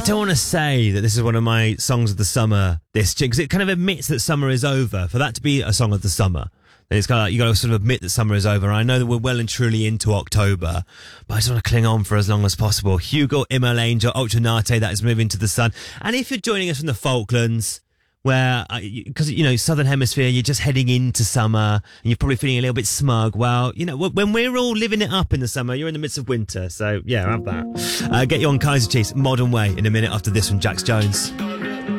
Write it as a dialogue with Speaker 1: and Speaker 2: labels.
Speaker 1: don't want to say that this is one of my songs of the summer, because it kind of admits that summer is over. For that to be a song of the summer, then it's kind of like, you got to sort of admit that summer is over. I know that we're well and truly into October, but I just want to cling on for as long as possible. Hugo Immel Angel, Ultra Nate, that is moving to the sun. And if you're joining us from the Falklands, where, because, Southern Hemisphere, you're just heading into summer, and you're probably feeling a little bit smug. Well, when we're all living it up in the summer, you're in the midst of winter. So, yeah, have that. Get you on Kaiser Chiefs, Modern Way, in a minute after this from Jax Jones.